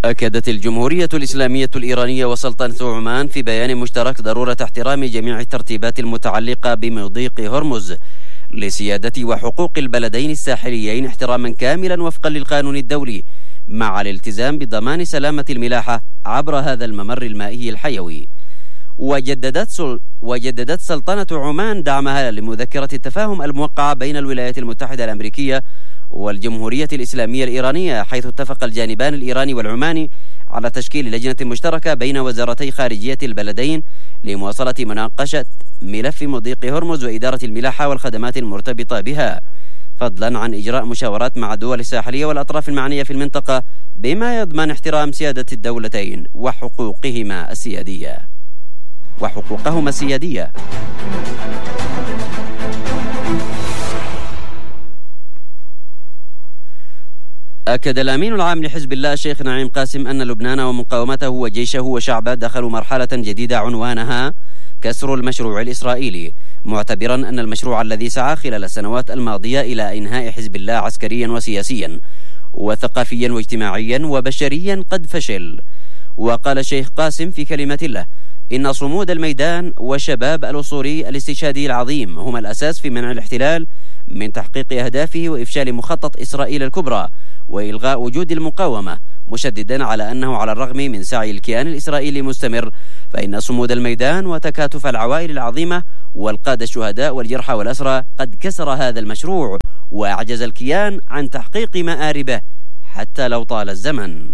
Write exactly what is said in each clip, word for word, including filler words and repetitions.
أكدت الجمهورية الإسلامية الإيرانية وسلطنة عمان في بيان مشترك ضرورة احترام جميع الترتيبات المتعلقة بمضيق هرمز لسيادة وحقوق البلدين الساحليين احتراما كاملا وفقا للقانون الدولي، مع الالتزام بضمان سلامة الملاحة عبر هذا الممر المائي الحيوي. وجددت, سل... وجددت سلطنة عمان دعمها لمذكرة التفاهم الموقعة بين الولايات المتحدة الأمريكية والجمهورية الإسلامية الإيرانية، حيث اتفق الجانبان الإيراني والعماني على تشكيل لجنة مشتركة بين وزارتي خارجية البلدين لمواصلة مناقشة ملف مضيق هرمز وإدارة الملاحة والخدمات المرتبطة بها، فضلا عن إجراء مشاورات مع الدول الساحلية والأطراف المعنية في المنطقة بما يضمن احترام سيادة الدولتين وحقوقهما السيادية وحقوقهما السيادية. أكد الأمين العام لحزب الله الشيخ نعيم قاسم أن لبنان ومقاومته وجيشه وشعبه دخلوا مرحلة جديدة عنوانها كسر المشروع الإسرائيلي، معتبرا أن المشروع الذي سعى خلال السنوات الماضية إلى إنهاء حزب الله عسكريا وسياسيا وثقافيا واجتماعيا وبشريا قد فشل. وقال الشيخ قاسم في كلمة له إن صمود الميدان وشباب الأصولي الاستشهادي العظيم هم الأساس في منع الاحتلال من تحقيق أهدافه وإفشال مخطط إسرائيل الكبرى وإلغاء وجود المقاومة، مشددا على أنه على الرغم من سعي الكيان الإسرائيلي مستمر، فإن صمود الميدان وتكاتف العوائل العظيمة والقادة الشهداء والجرحى والأسرى قد كسر هذا المشروع وأعجز الكيان عن تحقيق مآربه حتى لو طال الزمن.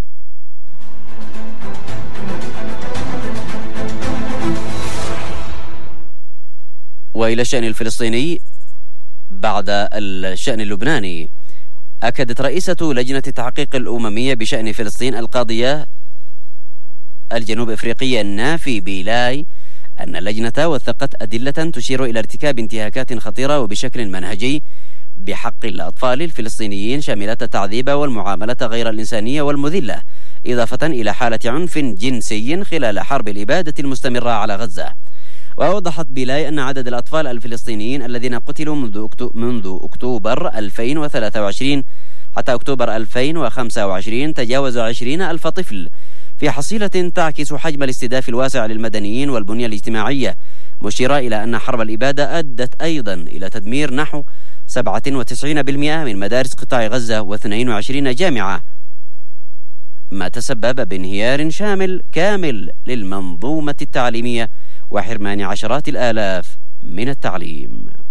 وإلى الشأن الفلسطيني بعد الشأن اللبناني، أكدت رئيسة لجنة التحقيق الأممية بشأن فلسطين القاضية الجنوب إفريقية نافي بيلاي أن اللجنة وثقت أدلة تشير إلى ارتكاب انتهاكات خطيرة وبشكل منهجي بحق الأطفال الفلسطينيين، شاملة التعذيب والمعاملة غير الإنسانية والمذلة، إضافة إلى حالة عنف جنسي خلال حرب الإبادة المستمرة على غزة. وأوضحت بيلاي أن عدد الأطفال الفلسطينيين الذين قتلوا منذ منذ أكتوبر ألفين وثلاثة وعشرين حتى أكتوبر ألفين وخمسة وعشرين تجاوز عشرين ألف طفل، في حصيلة تعكس حجم الاستهداف الواسع للمدنيين والبنية الاجتماعية، مشيرة إلى أن حرب الإبادة أدت أيضا إلى تدمير نحو سبعة وتسعين بالمئة من مدارس قطاع غزة واثنين وعشرين جامعة، ما تسبب بانهيار شامل كامل للمنظومة التعليمية وحرمان عشرات الآلاف من التعليم.